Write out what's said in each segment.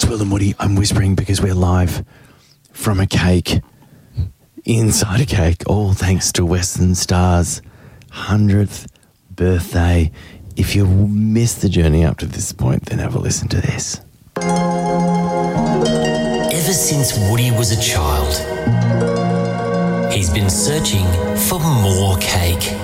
It's Will and Woody. I'm whispering because we're live from a cake, inside a cake, all thanks to Western Star's 100th birthday. If you missed the journey up to this point, then have a listen to this. Ever since Woody was a child, he's been searching for more cake.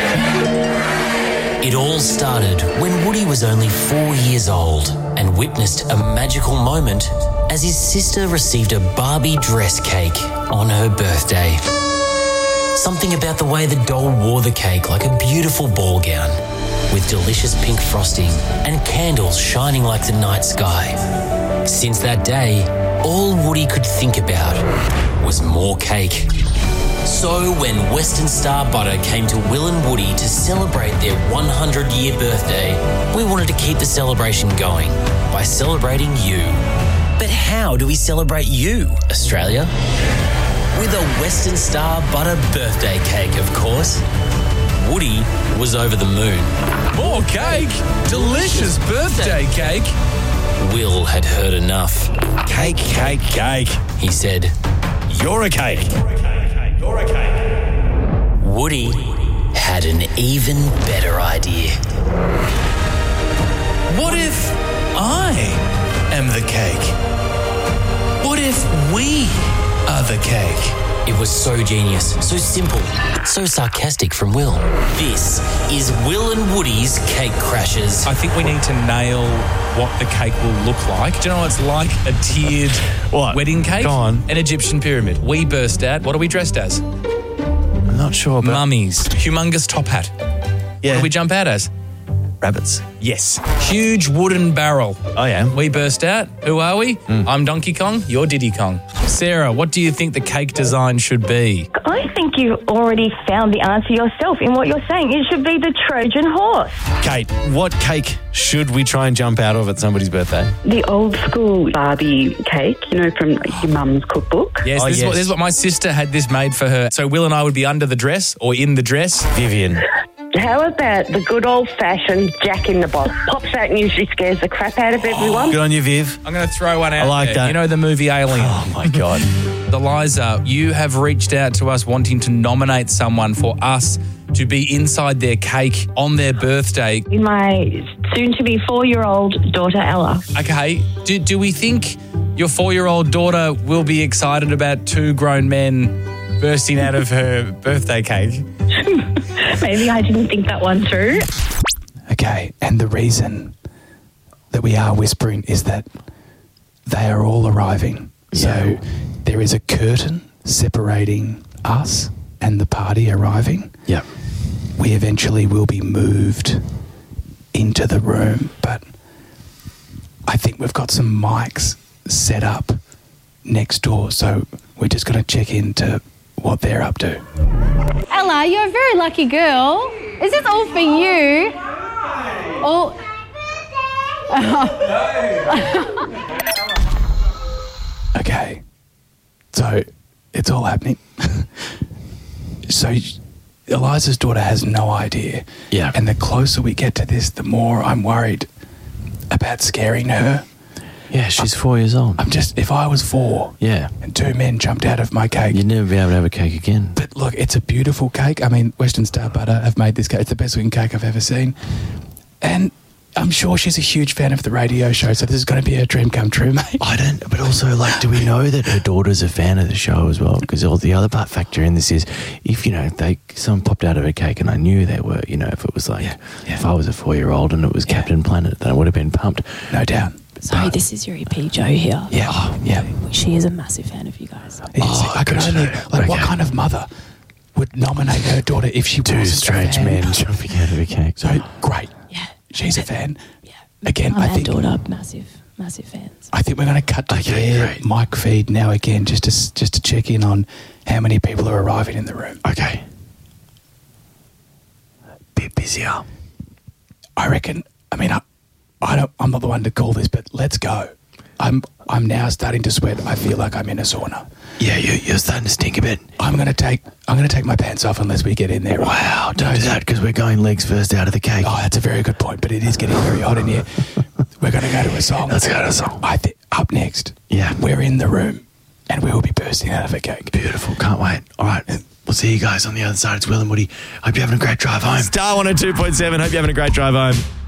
It all started when Woody was only 4 years old and witnessed a magical moment as his sister received a Barbie dress cake on her birthday. Something about the way the doll wore the cake like a beautiful ball gown with delicious pink frosting and candles shining like the night sky. Since that day, all Woody could think about was more cake. So when Western Star Butter came to Will and Woody to celebrate their 100-year birthday, we wanted to keep the celebration going by celebrating you. But how do we celebrate you, Australia? With a Western Star Butter birthday cake, of course. Woody was over the moon. More cake? Delicious birthday cake? Will had heard enough. Cake, cake, cake. He said, You're a cake. You're a cake. Woody had an even better idea. What if I am the cake? What if we are the cake? It was so genius, so simple, so sarcastic from Will. This is Will and Woody's Cake Crashers. I think we need to nail what the cake will look like. Do you know what it's like? A tiered wedding cake? Go on. An Egyptian pyramid. We burst out. What are we dressed as? I'm not sure, but... Mummies. Humongous top hat. Yeah. What do we jump out as? Rabbits. Yes. Huge wooden barrel. Oh, yeah. We burst out. Who are we? I'm Donkey Kong. You're Diddy Kong. Sarah, what do you think the cake design should be? I think you already found the answer yourself in what you're saying. It should be the Trojan horse. Kate, what cake should we try and jump out of at somebody's birthday? The old school Barbie cake, from your mum's cookbook. Yes, this is what my sister had this made for her. So Will and I would be under the dress or in the dress. Vivian. How about the good old-fashioned Jack in the Box? Pops out and usually scares the crap out of everyone. Good on you, Viv. I'm going to throw one out I like there. that. You know the movie Alien? Oh, my God. Eliza, you have reached out to us wanting to nominate someone for us to be inside their cake on their birthday. My soon-to-be 4-year-old daughter, Ella. Okay, do we think your 4-year-old daughter will be excited about 2 grown men bursting out of her birthday cake? Maybe I didn't think that one through. Okay, and the reason that we are whispering is that they are all arriving. So there is a curtain separating us and the party arriving. Yep. We eventually will be moved into the room, but I think we've got some mics set up next door, so we're just going to check into what they're up to. Ella, you're a very lucky girl. Is this all for you? All... Okay, so it's all happening. So Eliza's daughter has no idea. Yeah. And the closer we get to this, the more I'm worried about scaring her. Yeah, she's 4 years old. If I was 4 Yeah. and 2 men jumped out of my cake. You'd never be able to have a cake again. But look, it's a beautiful cake. I mean, Western Star Butter have made this cake. It's the best looking cake I've ever seen. And I'm sure she's a huge fan of the radio show, so this is going to be her dream come true, mate. I don't, but also, do we know that her daughter's a fan of the show as well? Because all the other factor in this is, if, someone popped out of a cake and I knew they were, if it was if I was a 4-year-old and it was Captain Planet, then I would have been pumped. No doubt. Sorry, this is your EP, Joe here. Yeah. She is a massive fan of you guys. I could only, what kind of mother would nominate her daughter if she Two wasn't strange a fan? men jumping out of a cake. So, great. Yeah. She's a fan. Yeah. Again, Mum I and think... daughter, massive fans. I think we're going to cut to their mic feed now again, just to check in on how many people are arriving in the room. Okay. Bit busier. I reckon. I mean, I'm not the one to call this, but let's go. I'm now starting to sweat. I feel like I'm in a sauna. Yeah, you're starting to stink a bit. I'm going to take my pants off unless we get in there. Wow, don't do that because we're going legs first out of the cake. Oh, that's a very good point, but it is getting very hot in here. We're going to go to a song. Let's go to a song. Up next, Yeah. we're in the room and we will be bursting out of a cake. Beautiful. Can't wait. All right. We'll see you guys on the other side. It's Will and Woody. Hope you're having a great drive home. Star 102.7. Hope you're having a great drive home.